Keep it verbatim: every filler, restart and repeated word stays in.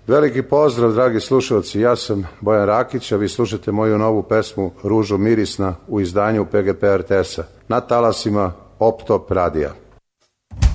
Veliki pozdrav, dragi slušalci, ja sam Bojan Rakić, a vi slušate moju novu pesmu Ružo mirisna u izdanju P G P R T S-a na talasima Optop radija.